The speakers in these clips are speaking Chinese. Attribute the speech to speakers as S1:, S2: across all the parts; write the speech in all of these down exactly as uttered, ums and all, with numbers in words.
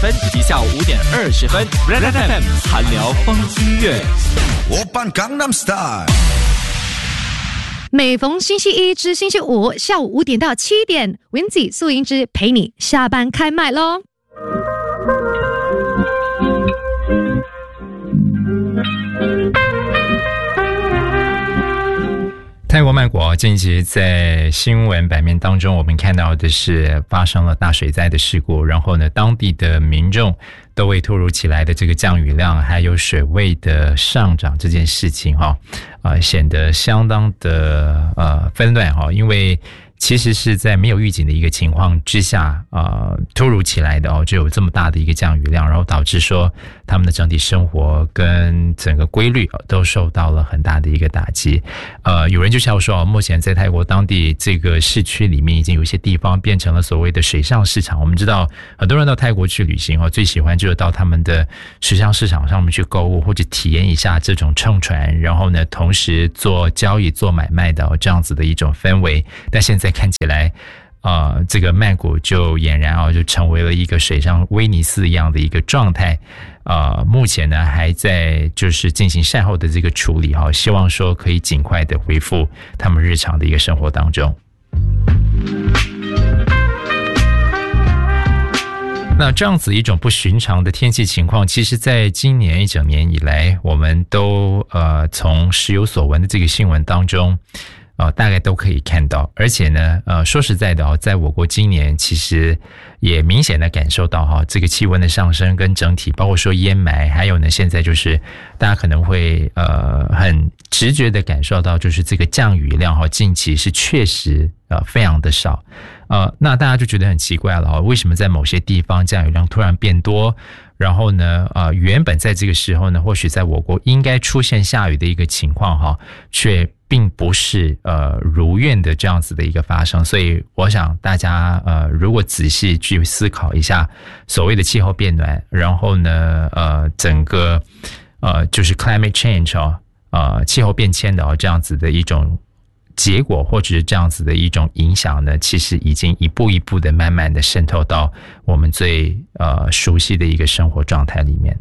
S1: 分以及下午五点二十分 ，Red F M 韩聊风音乐。
S2: 오빤 강남스타일。
S3: 每逢星期一至星期五下午五点到七点 ，Winzy 素英之陪你下班开麦咯。
S4: 泰国曼谷近期在新闻版面当中，我们看到的是发生了大水灾的事故，然后呢，当地的民众都为突如其来的这个降雨量还有水位的上涨这件事情哈，呃，显得相当的呃纷乱哈，因为其实是在没有预警的一个情况之下，呃，突如其来的哦，就有这么大的一个降雨量，然后导致说他们的整体生活跟整个规律都受到了很大的一个打击。呃，有人就笑说，目前在泰国当地这个市区里面，已经有一些地方变成了所谓的水上市场。我们知道很多人到泰国去旅行哦，最喜欢就是到他们的水上市场上面去购物，或者体验一下这种乘船，然后呢，同时做交易、做买卖的、哦、这样子的一种氛围。但现在看起来，呃，这个曼谷就俨然啊，就成为了一个水上威尼斯一样的一个状态。呃，目前呢还在就是进行善后的这个处理哈，希望说可以尽快的恢复他们日常的一个生活当中。那这样子一种不寻常的天气情况，其实在今年一整年以来，我们都呃从时有所闻的这个新闻当中。呃，大概都可以看到，而且呢，呃，说实在的哦，在我国今年其实也明显的感受到哈，这个气温的上升跟整体，包括说烟霾，还有呢，现在就是大家可能会呃很直觉的感受到，就是这个降雨量哈，近期是确实呃非常的少，呃，那大家就觉得很奇怪了，为什么在某些地方降雨量突然变多？然后呢，呃，原本在这个时候呢，或许在我国应该出现下雨的一个情况哈，却并不是呃如愿的这样子的一个发生，所以我想大家呃如果仔细去思考一下所谓的气候变暖，然后呢呃整个呃就是 climate change 哦，呃气候变迁的哦这样子的一种结果，或者是这样子的一种影响呢，其实已经一步一步的慢慢的渗透到我们最呃熟悉的一个生活状态里面。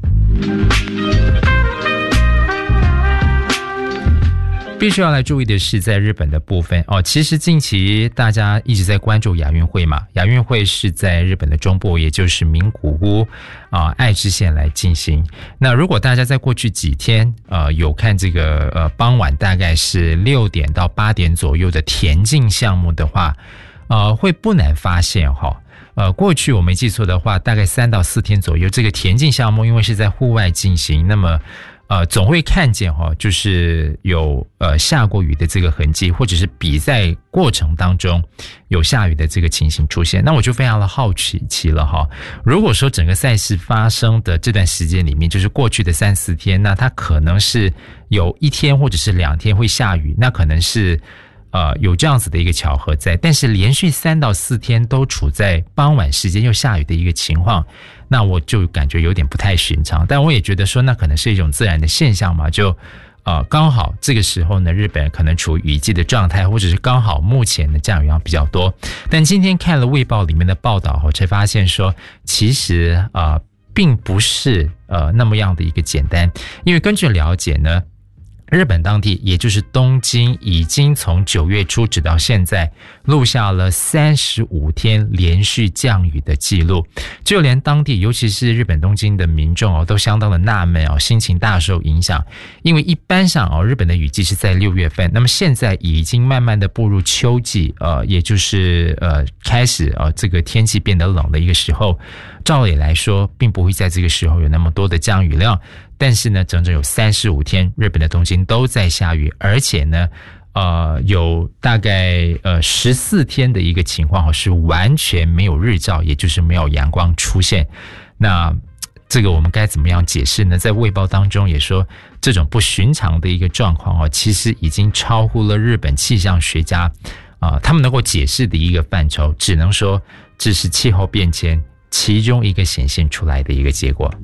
S4: 必须要来注意的是，在日本的部分哦，其实近期大家一直在关注亚运会嘛，亚运会是在日本的中部，也就是名古屋啊、呃、爱知县来进行。那如果大家在过去几天呃有看这个呃傍晚大概是六点到八点左右的田径项目的话，呃会不难发现哈、哦。呃，过去我没记错的话，大概三到四天左右，这个田径项目因为是在户外进行，那么呃，总会看见哈、哦，就是有呃下过雨的这个痕迹，或者是比赛过程当中有下雨的这个情形出现。那我就非常的好奇奇了哈。如果说整个赛事发生的这段时间里面，就是过去的三四天，那它可能是有一天或者是两天会下雨，那可能是呃有这样子的一个巧合在。但是连续三到四天都处在傍晚时间又下雨的一个情况。那我就感觉有点不太寻常，但我也觉得说那可能是一种自然的现象嘛，就呃刚好这个时候呢，日本可能处于雨季的状态，或者是刚好目前的降雨量比较多。但今天看了卫报里面的报道后，才发现说其实呃并不是呃那么样的一个简单，因为根据了解呢，日本当地也就是东京已经从九月初直到现在录下了三十五天连续降雨的记录，就连当地尤其是日本东京的民众哦，都相当的纳闷哦，心情大受影响。因为一般上哦，日本的雨季是在六月份，那么现在已经慢慢的步入秋季，呃，也就是呃开始呃这个天气变得冷的一个时候，照理来说并不会在这个时候有那么多的降雨量。但是呢，整整有三十五天，日本的东京都在下雨，而且呢，呃，有大概呃十四天的一个情况是完全没有日照，也就是没有阳光出现。那这个我们该怎么样解释呢？在卫报当中也说，这种不寻常的一个状况哦，其实已经超乎了日本气象学家啊、呃、他们能够解释的一个范畴，只能说这是气候变迁其中一个显现出来的一个结果。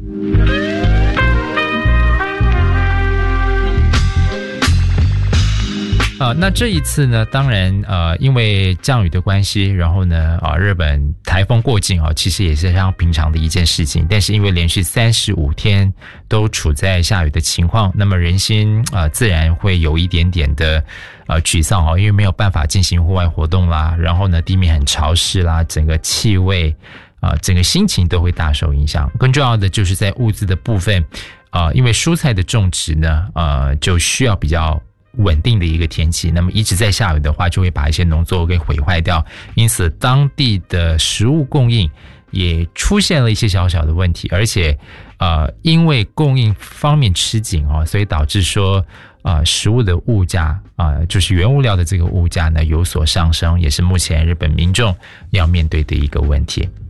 S4: 呃， 呃，那这一次呢，当然呃，因为降雨的关系，然后呢，啊、呃，日本台风过境啊、哦，其实也是非常平常的一件事情。但是因为连续三十五天都处在下雨的情况，那么人心啊、呃，自然会有一点点的呃沮丧哦，因为没有办法进行户外活动啦，然后呢，地面很潮湿啦，整个气味啊、呃，整个心情都会大受影响。更重要的就是在物资的部分，啊、呃，因为蔬菜的种植呢，呃，就需要比较稳定的一个天气，那么一直在下雨的话，就会把一些农作物给毁坏掉，因此当地的食物供应也出现了一些小小的问题，而且呃，因为供应方面吃紧哦，所以导致说呃，食物的物价啊、呃，就是原物料的这个物价呢有所上升，也是目前日本民众要面对的一个问题。